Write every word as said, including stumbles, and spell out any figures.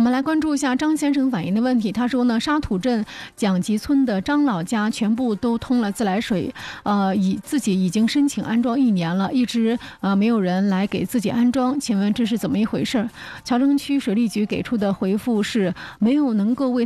我们来关注一下张先生反映的问题。他说呢，沙土镇蒋集村的张老家全部都通了自来水，呃，已自己已经申请安装一年了，一直呃没有人来给自己安装，请问这是怎么一回事？乔城区水利局给出的回复是没有能够为